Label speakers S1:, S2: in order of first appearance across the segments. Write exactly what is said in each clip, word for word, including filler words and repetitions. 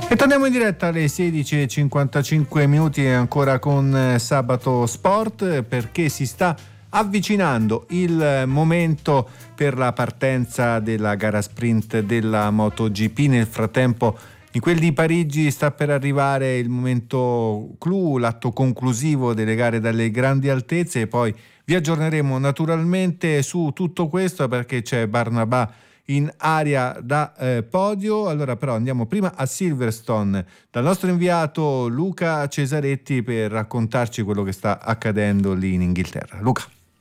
S1: E torniamo in diretta alle sedici e cinquantacinque minuti ancora con Sabato Sport, perché si sta avvicinando il momento per la partenza della gara sprint della MotoGP. Nel frattempo in quel di Parigi sta per arrivare il momento clou, l'atto conclusivo delle gare dalle grandi altezze, e poi vi aggiorneremo naturalmente su tutto questo perché c'è Barnabà in area da eh, podio. Allora però andiamo prima a Silverstone dal nostro inviato Luca Cesaretti per raccontarci quello che sta accadendo lì in Inghilterra. Luca.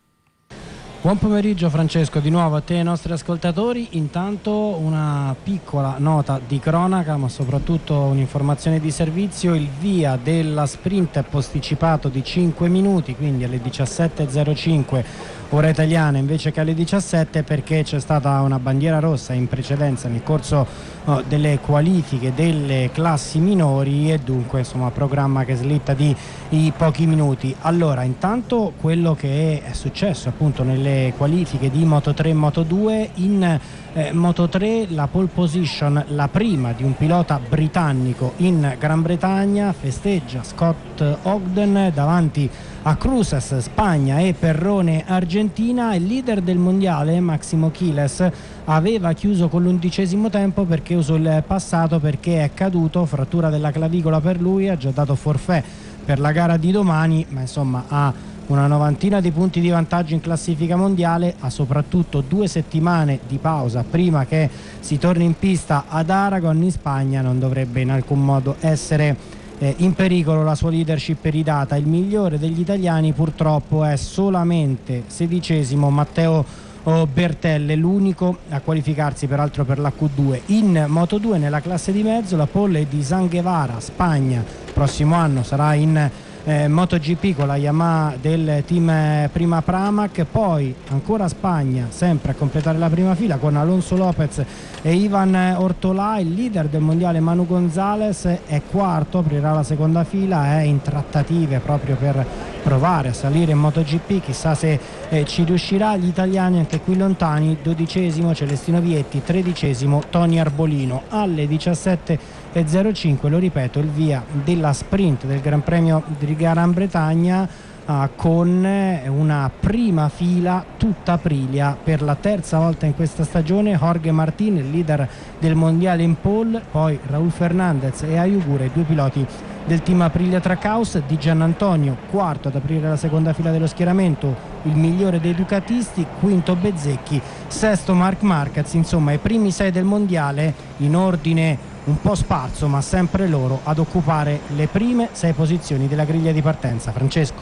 S2: Buon pomeriggio Francesco, di nuovo a te e ai nostri ascoltatori. Intanto una piccola nota di cronaca, ma soprattutto un'informazione di servizio: il via della sprint è posticipato di cinque minuti, quindi alle diciassette e zero cinque ora italiana invece che alle diciassette, perché c'è stata una bandiera rossa in precedenza nel corso uh, delle qualifiche delle classi minori, e dunque insomma programma che slitta di, di pochi minuti. Allora, intanto quello che è successo appunto nelle qualifiche di Moto tre e Moto due: in eh, Moto tre la pole position, la prima di un pilota britannico in Gran Bretagna, festeggia Scott Ogden davanti a Cruces Spagna e Perrone Argentina. Il leader del mondiale Máximo Quiles aveva chiuso con l'undicesimo tempo perché usò il passato, perché è caduto, frattura della clavicola per lui, ha già dato forfait per la gara di domani, ma insomma ha una novantina di punti di vantaggio in classifica mondiale, ha soprattutto due settimane di pausa prima che si torni in pista ad Aragon in Spagna, non dovrebbe in alcun modo essere Eh, in pericolo la sua leadership ridata. Il migliore degli italiani purtroppo è solamente sedicesimo Matteo oh, Bertelle, l'unico a qualificarsi peraltro per la Q due. In Moto due nella classe di mezzo la pole è di Zanghevara, Spagna, prossimo anno sarà in Eh, MotoGP con la Yamaha del team eh, Prima Pramac, poi ancora Spagna, sempre a completare la prima fila con Alonso Lopez e Ivan Ortolà. Il leader del mondiale Manu Gonzalez è quarto, aprirà la seconda fila, è in trattative proprio per provare a salire in MotoGP, chissà se eh, ci riuscirà. Gli italiani anche qui lontani: dodicesimo Celestino Vietti, tredicesimo Tony Arbolino. Alle diciassette e zero cinque, lo ripeto, il via della sprint del Gran Premio di Gran Bretagna, uh, con una prima fila tutta Aprilia per la terza volta in questa stagione. Jorge Martin, il leader del mondiale in pole, poi Raúl Fernandez e Ayugure, due piloti del team Aprilia Trackhouse. Di Giannantonio quarto ad aprire la seconda fila dello schieramento, il migliore dei ducatisti, quinto Bezzecchi, sesto Marc Marquez. Insomma i primi sei del mondiale in ordine un po' sparso, ma sempre loro ad occupare le prime sei posizioni della griglia di partenza. Francesco.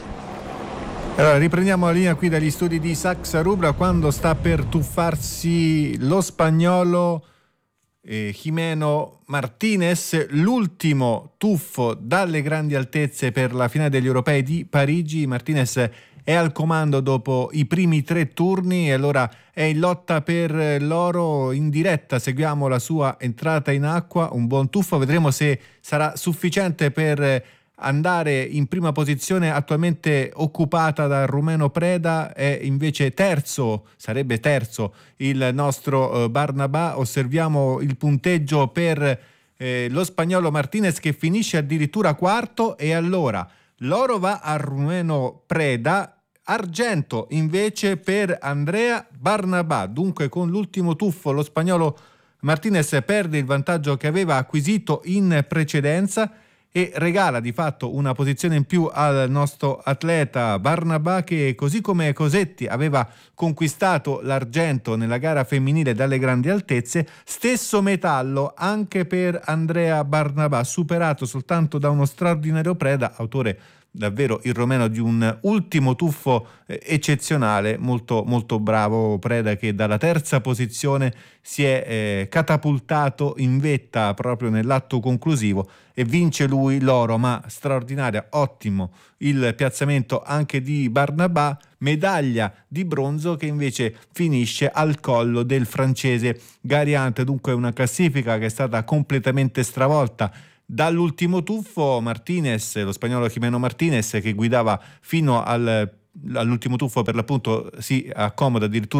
S1: Allora riprendiamo la linea qui dagli studi di Saxa Rubra, quando sta per tuffarsi lo spagnolo eh, Jimeno Martinez, l'ultimo tuffo dalle grandi altezze per la finale degli europei di Parigi. Martinez è al comando dopo i primi tre turni e allora è in lotta per l'oro. In diretta seguiamo la sua entrata in acqua, un buon tuffo, vedremo se sarà sufficiente per andare in prima posizione, attualmente occupata dal rumeno Preda. È invece terzo, sarebbe terzo il nostro eh, Barnabà. Osserviamo il punteggio per eh, lo spagnolo Martinez, che finisce addirittura quarto, e allora l'oro va al rumeno Preda, argento invece per Andrea Barnabà. Dunque con l'ultimo tuffo lo spagnolo Martinez perde il vantaggio che aveva acquisito in precedenza e regala di fatto una posizione in più al nostro atleta Barnabà, che così come Cosetti aveva conquistato l'argento nella gara femminile dalle grandi altezze. Stesso metallo anche per Andrea Barnabà, superato soltanto da uno straordinario Preda, autore davvero il romeno di un ultimo tuffo eh, eccezionale. Molto molto bravo Preda, che dalla terza posizione si è eh, catapultato in vetta proprio nell'atto conclusivo e vince lui l'oro. Ma straordinaria, ottimo il piazzamento anche di Barnabà, medaglia di bronzo che invece finisce al collo del francese Gariant. Dunque una classifica che è stata completamente stravolta dall'ultimo tuffo. Martinez, lo spagnolo Jimeno Martinez, che guidava fino al, all'ultimo tuffo, per l'appunto si accomoda addirittura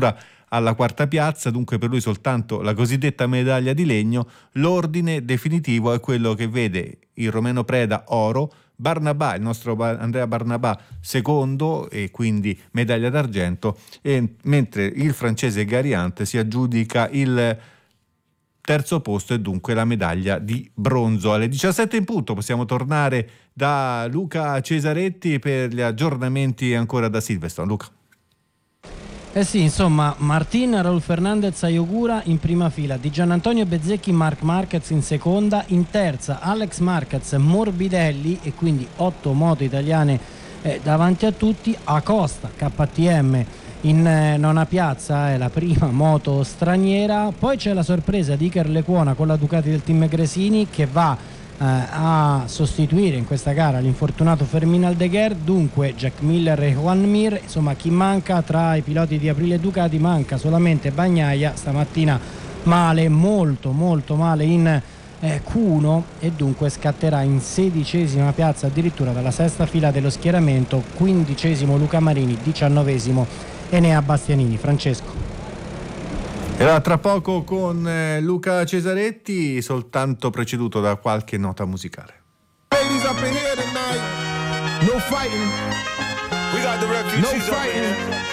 S1: alla quarta piazza, dunque per lui soltanto la cosiddetta medaglia di legno. L'ordine definitivo è quello che vede il romeno Preda oro, Barnabà, il nostro Andrea Barnabà secondo e quindi medaglia d'argento, e mentre il francese Gariant si aggiudica il terzo posto e dunque la medaglia di bronzo. Alle diciassette in punto possiamo tornare da Luca Cesaretti per gli aggiornamenti ancora da Silverstone. Luca.
S2: Eh sì, insomma, Martin, Raul Fernandez, Ayogura in prima fila, Di Giannantonio Bezzecchi, Marc Marquez in seconda, in terza Alex Marquez, Morbidelli, e quindi otto moto italiane eh, davanti a tutti. Acosta, K T M in eh, nona piazza, è la prima moto straniera. Poi c'è la sorpresa di Iker Lecuona con la Ducati del team Gresini, che va eh, a sostituire in questa gara l'infortunato Fermin Aldeguer. Dunque Jack Miller e Juan Mir, insomma chi manca tra i piloti di Aprilia e Ducati? Manca solamente Bagnaia, stamattina male, molto molto male in eh, Q uno, e dunque scatterà in sedicesima piazza addirittura dalla sesta fila dello schieramento. Quindicesimo Luca Marini, diciannovesimo Enea Bastianini. Francesco.
S1: Era tra poco con eh, Luca Cesaretti, soltanto preceduto da qualche nota musicale.
S3: Ladies up in here tonight. No fighting. We got the refugees. No fighting.